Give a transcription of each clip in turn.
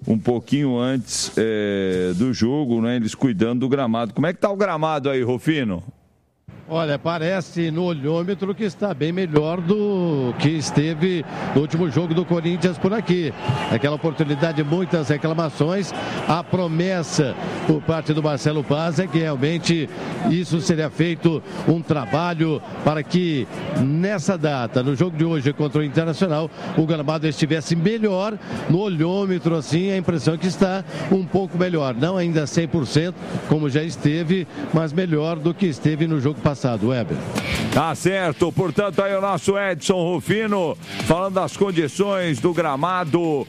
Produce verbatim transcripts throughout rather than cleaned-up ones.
um pouquinho antes é, do jogo, né? Eles cuidando do gramado. Como é que tá o gramado aí, Rufino? Olha, parece no olhômetro que está bem melhor do que esteve no último jogo do Corinthians por aqui. Aquela oportunidade, muitas reclamações. A promessa por parte do Marcelo Paz é que realmente isso seria feito um trabalho para que nessa data, no jogo de hoje contra o Internacional, o gramado estivesse melhor. No olhômetro, assim, a impressão é que está um pouco melhor. Não ainda cem por cento, como já esteve, mas melhor do que esteve no jogo passado. Weber. Tá certo, portanto aí o nosso Edson Rufino falando das condições do gramado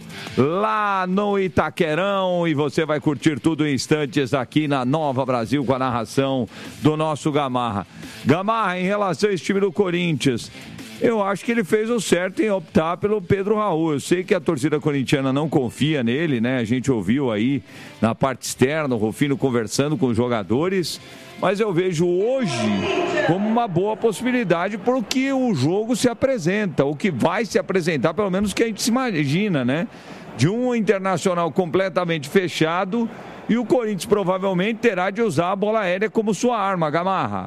lá no Itaquerão, e você vai curtir tudo em instantes aqui na Nova Brasil com a narração do nosso Gamarra. Gamarra, em relação a esse time do Corinthians, eu acho que ele fez o certo em optar pelo Pedro Raul. Eu sei que a torcida corintiana não confia nele, né? A gente ouviu aí na parte externa o Rufino conversando com os jogadores, mas eu vejo hoje como uma boa possibilidade porque o jogo se apresenta, o que vai se apresentar, pelo menos que a gente se imagina, né? De um Internacional completamente fechado e o Corinthians provavelmente terá de usar a bola aérea como sua arma, Gamarra.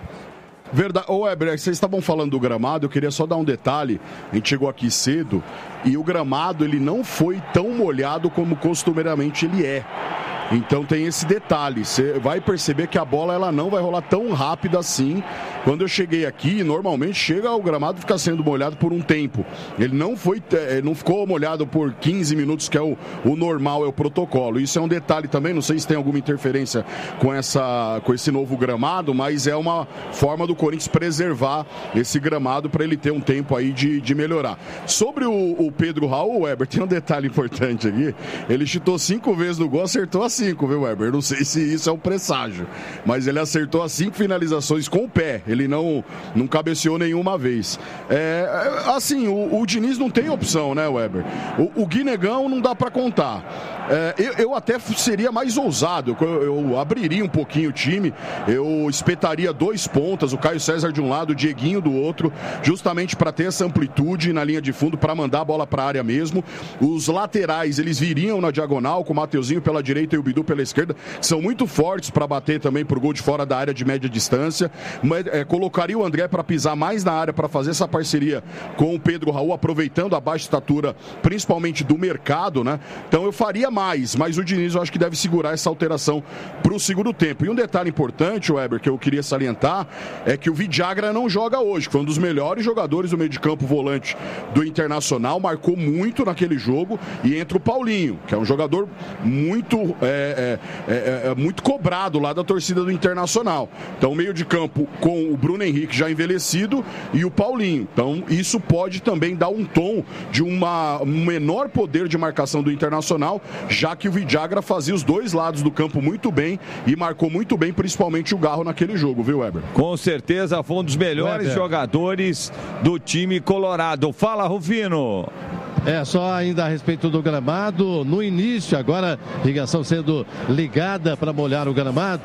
Verdade. Ô, Weber, vocês estavam falando do gramado, eu queria só dar um detalhe. A gente chegou aqui cedo e o gramado ele não foi tão molhado como costumeiramente ele é. Então tem esse detalhe, você vai perceber que a bola ela não vai rolar tão rápido assim. Quando eu cheguei aqui, normalmente chega o gramado fica sendo molhado por um tempo. Ele não foi, não ficou molhado por quinze minutos, que é o, o normal, é o protocolo. Isso é um detalhe também, não sei se tem alguma interferência com, essa, com esse novo gramado, mas é uma forma do Corinthians preservar esse gramado para ele ter um tempo aí de, de melhorar. Sobre o, o Pedro Raul, Weber, tem um detalhe importante aqui. Ele chutou cinco vezes no gol, acertou as cinco, viu, Weber? Não sei se isso é um presságio, mas ele acertou as cinco finalizações com o pé. Ele não, não cabeceou nenhuma vez. É, assim, o, o Diniz não tem opção, né, Weber? O, o Guinegão não dá para contar. É, eu, eu até seria mais ousado, eu, eu abriria um pouquinho o time, eu espetaria dois pontas, o Caio César de um lado, o Dieguinho do outro, justamente para ter essa amplitude na linha de fundo, para mandar a bola para a área mesmo. Os laterais, eles viriam na diagonal, com o Mateuzinho pela direita e o Bidu pela esquerda, que são muito fortes para bater também por gol de fora da área de média distância. Mas, é, colocaria o André para pisar mais na área, para fazer essa parceria com o Pedro Raul, aproveitando a baixa estatura, principalmente do mercado, né? Então eu faria mais, mas o Diniz eu acho que deve segurar essa alteração para o segundo tempo. E um detalhe importante, Weber, que eu queria salientar, é que o Vidagra não joga hoje, que foi um dos melhores jogadores do meio de campo volante do Internacional, marcou muito naquele jogo, e entra o Paulinho, que é um jogador muito, é, é, é, é, muito cobrado lá da torcida do Internacional. Então meio de campo com o Bruno Henrique já envelhecido e o Paulinho. Então isso pode também dar um tom de uma, um menor poder de marcação do Internacional, já que o Vidagra fazia os dois lados do campo muito bem e marcou muito bem, principalmente o Garro naquele jogo, viu, Weber? Com certeza foi um dos melhores Weber. jogadores do time colorado. Fala, Rufino! É, só ainda a respeito do gramado, no início, agora, ligação sendo ligada para molhar o gramado,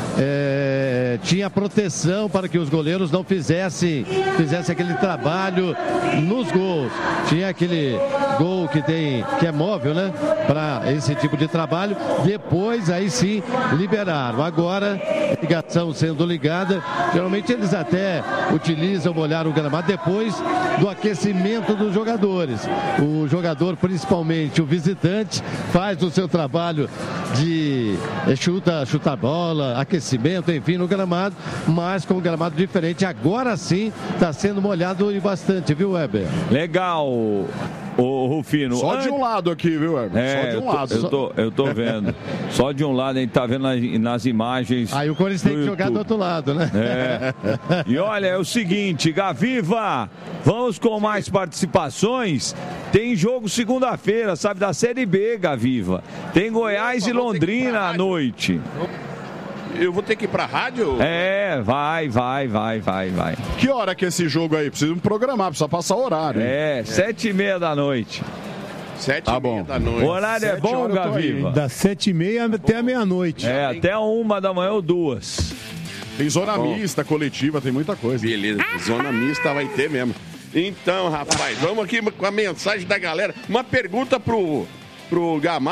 é, tinha proteção para que os goleiros não fizessem, fizessem aquele trabalho nos gols. Tinha aquele gol que tem, que é móvel, né, para esse tipo de trabalho. Depois, aí sim, liberaram. Agora, ligação sendo ligada, geralmente eles até utilizam molhar o gramado depois do aquecimento dos jogadores. O jogador, principalmente o visitante, faz o seu trabalho de chuta, chuta bola, aquecimento, enfim, no gramado, mas com um gramado diferente. Agora sim está sendo molhado e bastante, viu, Weber? Legal, o Rufino. Só de um lado aqui, viu, Weber? É, Só de um eu tô, lado. Eu tô, eu tô vendo. Só de um lado, a gente tá vendo nas, nas imagens. Aí o Corinthians tem que jogar do outro lado, né? É. E olha, é o seguinte, Gaviva, vamos com mais participações. Tem jogo segunda-feira, sabe, da Série B, Gaviva. Tem Goiás e Londrina à noite. Eu vou ter que ir pra rádio? É, vai, vai, vai, vai, vai. Que hora que é esse jogo aí? Precisa me programar, precisa passar o horário. É, é, sete e meia da noite. Sete tá e meia bom. da noite. O horário é bom, Gaviva? Das sete e meia até a meia-noite. É, até uma da manhã ou duas. Tem zona bom. mista, coletiva, tem muita coisa. Beleza, zona mista vai ter mesmo. Então, rapaz, vamos aqui com a mensagem da galera. Uma pergunta pro, pro Gamarra.